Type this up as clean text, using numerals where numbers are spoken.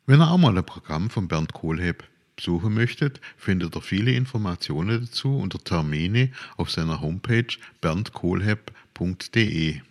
Wenn ihr auch mal ein Programm von Bernd Kohlhepp besuchen möchtet, findet ihr viele Informationen dazu unter Termine auf seiner Homepage berndkohlhepp.de.